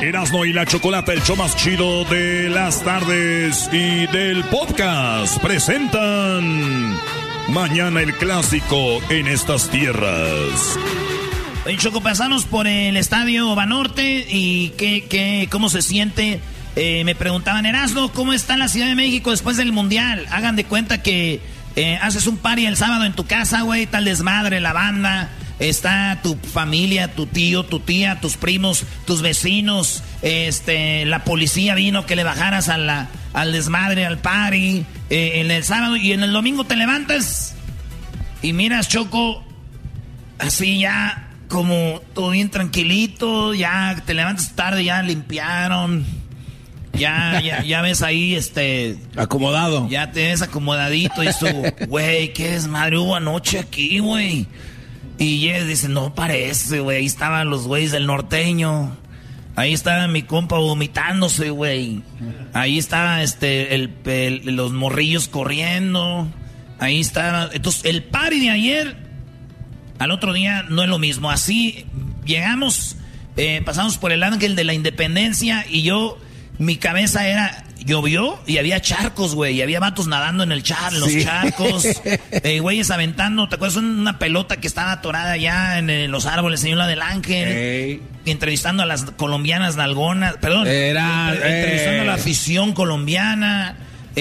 Erasmo y la Chocolata, el show más chido de las tardes y del podcast, presentan Mañana el Clásico en estas tierras. Oye, Choco, pasamos por el estadio Banorte y ¿cómo se siente? Me preguntaban, Erasmo, ¿cómo está la Ciudad de México después del Mundial? Hagan de cuenta que haces un party el sábado en tu casa, güey, tal desmadre, la banda, está tu familia, tu tío, tu tía, tus primos, tus vecinos, la policía vino que le bajaras al desmadre, al party, en el sábado, y en el domingo te levantas y miras, Choco, así ya como todo bien tranquilito, ya te levantas tarde, ya limpiaron, ya ves ahí, acomodado. Ya te ves acomodadito y tú, güey, qué desmadre hubo anoche aquí, güey. Y llegas y dices, no parece, güey, ahí estaban los güeyes del norteño. Ahí estaba mi compa vomitándose, güey. Ahí estaba los morrillos corriendo. Ahí estaba. Entonces, el party de ayer al otro día no es lo mismo. Así llegamos, pasamos por el Ángel de la Independencia y mi cabeza era, llovió y había charcos, güey, y había vatos nadando en los charcos, güeyes aventando, ¿te acuerdas? Una pelota que estaba atorada allá en los árboles, en la del Ángel, entrevistando a las colombianas nalgonas, entrevistando a la afición colombiana,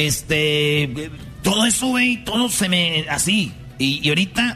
todo eso, güey, todo se me, así, y ahorita,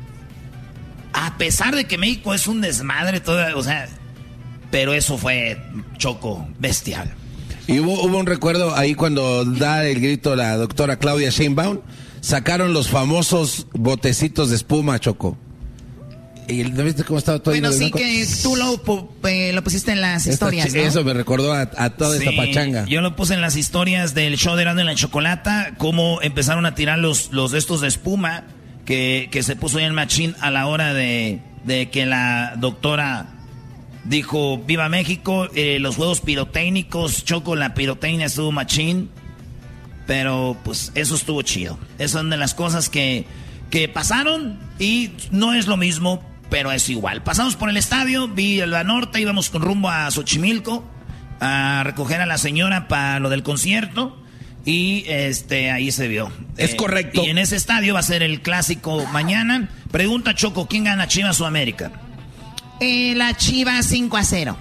a pesar de que México es un desmadre, o sea, pero eso fue, Choco, bestial. Y hubo un recuerdo ahí cuando da el grito la doctora Claudia Sheinbaum, sacaron los famosos botecitos de espuma, Choco. ¿Y viste cómo estaba todo? Bueno, sí, que tú lo pusiste en las historias, ¿no? Eso me recordó a toda esta pachanga. Yo lo puse en las historias del show de Erasmo y la Chocolata, cómo empezaron a tirar los estos de espuma que se puso ahí en machín a la hora de que la doctora dijo ¡Viva México! Los juegos pirotécnicos, Choco, la pirotecnia estuvo machín, pero pues eso estuvo chido. Esas son de las cosas que pasaron y no es lo mismo, pero es igual. Pasamos por el estadio, vi el Banorte, íbamos con rumbo a Xochimilco a recoger a la señora para lo del concierto. Y ahí se vio. Es correcto. Y en ese estadio va a ser el clásico mañana. Pregunta, Choco, ¿quién gana, Chivas o América? La Chivas 5-0.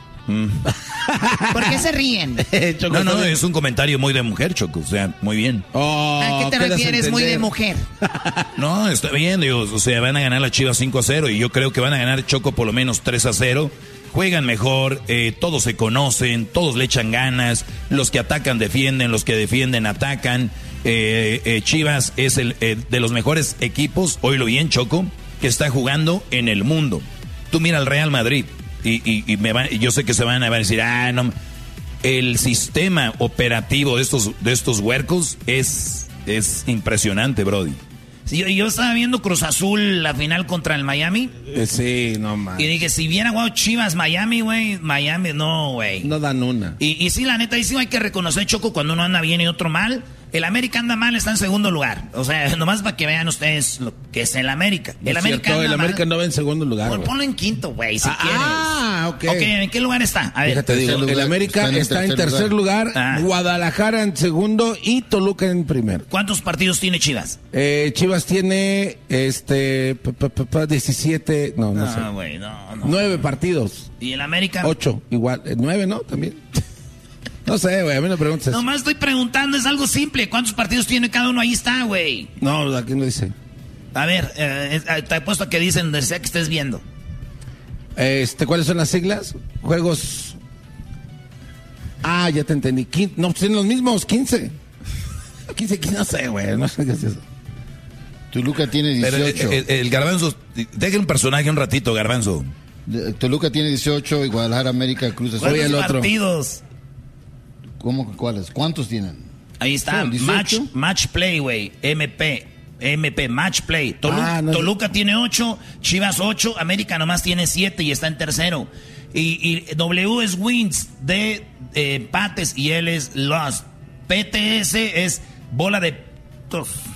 ¿Por qué se ríen? Choco, no, es un comentario muy de mujer, Choco. O sea, muy bien. ¿A qué te refieres muy de mujer? No, está bien, digo, o sea, van a ganar la Chivas 5-0 y yo creo que van a ganar, Choco, por lo menos 3-0. Juegan mejor, todos se conocen, todos le echan ganas, los que atacan defienden, los que defienden atacan. Chivas es el de los mejores equipos, oílo bien, Choco, que está jugando en el mundo. Tú mira al Real Madrid y yo sé que se van a decir, no, el sistema operativo de estos huercos es impresionante, Brody. Sí, yo estaba viendo Cruz Azul, la final contra el Miami. Sí, no más. Y dije, si viera, wow, Chivas, Miami, güey. Miami, no, güey. No dan una. Y sí, la neta, y sí hay que reconocer, Choco, cuando uno anda bien y otro mal. El América anda mal, está en segundo lugar. O sea, nomás para que vean ustedes lo que es el América. El América no va en segundo lugar. Ponlo en quinto, güey, si quieres. Ok. Ok, ¿en qué lugar está? A ver. Fíjate, digo, el América está en tercer lugar, Guadalajara en segundo y Toluca en primer. ¿Cuántos partidos tiene Chivas? Chivas tiene 17, no sé. Güey, no. 9 partidos. ¿Y el América? 8, igual. 9, ¿no? También. No sé, güey, a mí no preguntes. Nomás estoy preguntando, es algo simple. ¿Cuántos partidos tiene cada uno? Ahí está, güey. No, aquí no dice. A ver, te apuesto a que dicen donde sea que estés viendo. ¿Cuáles son las siglas? Juegos. Ya te entendí. No, pues tienen los mismos, 15. 15, no sé, güey, no sé qué es eso. Toluca tiene 18. Pero el Garbanzo, deje un personaje un ratito, Garbanzo. Toluca tiene 18 y Guadalajara, América, Cruz Azul. ¿Cuántos partidos? ¿Cómo? ¿Cuáles? ¿Cuántos tienen? Ahí está, match play, güey. MP, match play. Toluca tiene 8, Chivas 8, América nomás tiene 7 y está en tercero. Y W es wins, D empates y L es lost. PTS es bola de...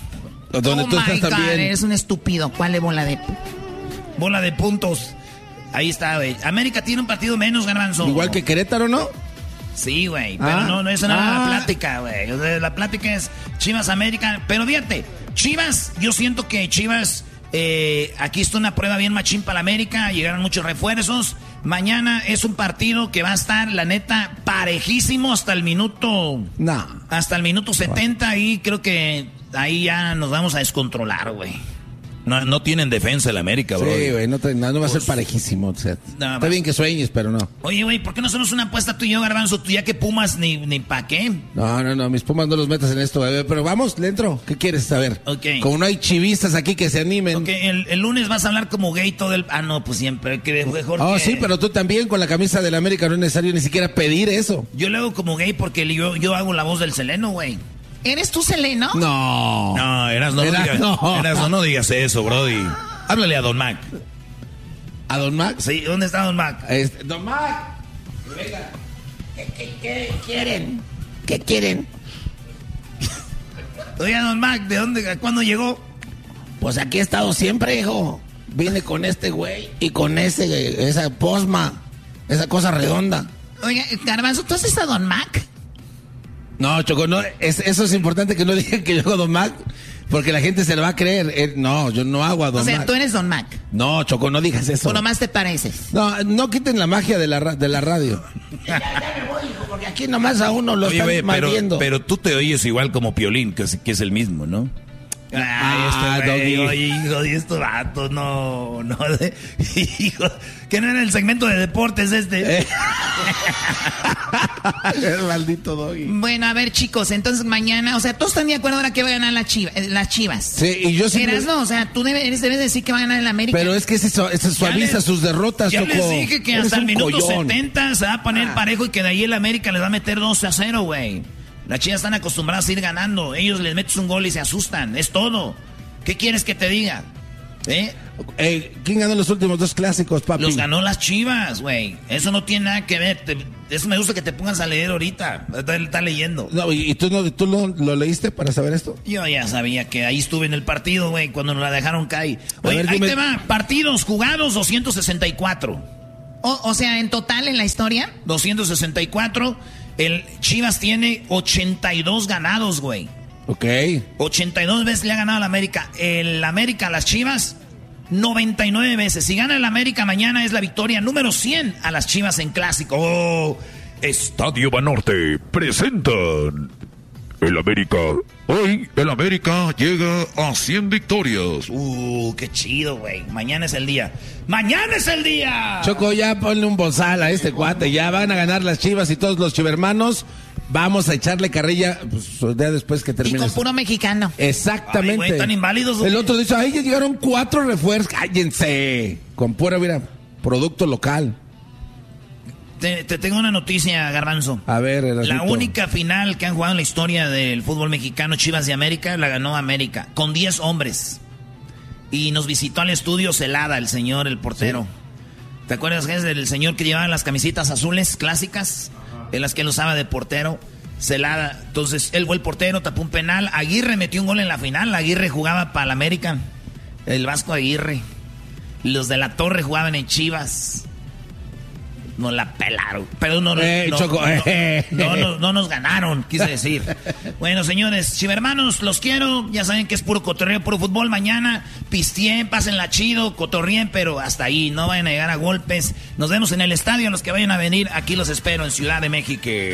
Donde tú estás también. Eres un estúpido. ¿Cuál es bola de...? Bola de puntos. Ahí está, güey. América tiene un partido menos, Garbanzo. Igual que Querétaro, ¿no? Sí, güey. Pero no, eso no era la plática, güey. O sea, la plática es Chivas América. Pero fíjate, Chivas, yo siento que Chivas, aquí está una prueba bien machín para la América. Llegaron muchos refuerzos. Mañana es un partido que va a estar, la neta, parejísimo hasta el minuto. No. Hasta el minuto 70. Y creo que ahí ya nos vamos a descontrolar, güey. No tienen defensa el América, bro. Sí, güey, no va a ser parejísimo. O sea, no, está bien que sueñes, pero no. Oye, güey, ¿por qué no hacemos una apuesta tú y yo, Garbanzo? Tú ya que Pumas ni pa' qué. No, mis Pumas no los metas en esto, bebé. Pero vamos, le entro. ¿Qué quieres saber? Ok. Como no hay chivistas aquí que se animen. Ok, el lunes vas a hablar como gay todo el... Ah, no, pues siempre. Que mejor Oh, que... sí, pero tú también con la camisa del América no es necesario ni siquiera pedir eso. Yo le hago como gay porque yo hago la voz del Seleno, güey. ¿Eres tú, Seleno? No. No, Erasno, no digas eso, brody. Háblale a Don Mac. ¿A Don Mac? Sí, ¿dónde está Don Mac? Don Mac. Venga. ¿Qué quieren? ¿Qué quieren? Oiga, Don Mac, ¿de dónde? ¿Cuándo llegó? Pues aquí he estado siempre, hijo. Vine con este güey y con esa posma, esa cosa redonda. Oiga, Garbanzo, ¿tú haces a Don Mac? No, Choco, no, eso es importante que no digan que yo hago Don Mac, porque la gente se lo va a creer. No, yo no hago a Don Mac. O sea, tú eres Don Mac. No, Choco, no digas eso. ¿O nomás te pareces? No quiten la magia de la radio. Ya me voy, hijo, porque aquí nomás a uno lo están malviendo. Pero tú te oyes igual como Piolín, que es el mismo, ¿no? Doggy. Oye, hijo de estos vatos, no. Hijo, que no era el segmento de deportes este. El maldito Doggy. Bueno, a ver, chicos, entonces mañana, o sea, todos están de acuerdo ahora que va a ganar las Chivas. Sí, y yo sí. No, o sea, tú debes decir que va a ganar el América. Pero es que se suaviza sus derrotas, ya Choco. Les dije que hasta el minuto collón. 70 se va a poner parejo y que de ahí el América les va a meter 2-0, güey. Las Chivas están acostumbradas a ir ganando. Ellos les metes un gol y se asustan. Es todo. ¿Qué quieres que te diga? ¿Quién ganó los últimos 2 clásicos, papi? Los ganó las Chivas, güey. Eso no tiene nada que ver. Eso me gusta que te pongas a leer ahorita. Está leyendo. No, ¿y tú lo leíste para saber esto? Yo ya sabía que ahí estuve en el partido, güey, cuando nos la dejaron caer. Oye, ahí te va. Partidos jugados, 264. O sea, en total en la historia, 264. El Chivas tiene 82 ganados, güey. Ok. 82 veces le ha ganado a la América. El América a las Chivas, 99 veces. Si gana el América mañana es la victoria número 100 a las Chivas en clásico. Oh, Estadio Banorte presentan el América. Hoy el América llega a 100 victorias. Qué chido, güey. Mañana es el día. ¡Mañana es el día! Choco, ya ponle un bozal a este cuate. Ya van a ganar las Chivas y todos los chivermanos. Vamos a echarle carrilla pues, ya después que termine. Y con puro mexicano. Exactamente. Ay, güey, ¿están inválidos? ¿O el qué? otro dice, ay, ya llegaron 4 refuerzos. Cállense. Con pura, mira, producto local. Te tengo una noticia, Garbanzo. A ver, la única final que han jugado en la historia del fútbol mexicano, Chivas de América, la ganó América, con 10 hombres. Y nos visitó al estudio Celada, el señor, el portero. Sí. ¿Te acuerdas, Ges, del señor que llevaba las camisitas azules clásicas? En las que él usaba de portero. Celada. Entonces, él fue el portero, tapó un penal. Aguirre metió un gol en la final. Aguirre jugaba para el América. El Vasco Aguirre. Los de la Torre jugaban en Chivas. Nos la pelaron. Pero no nos ganaron, quise decir. Bueno, señores, chivermanos, los quiero. Ya saben que es puro cotorreo, puro fútbol. Mañana pistien, pásenla chido, cotorrien, pero hasta ahí. No vayan a llegar a golpes. Nos vemos en el estadio. Los que vayan a venir, aquí los espero en Ciudad de México.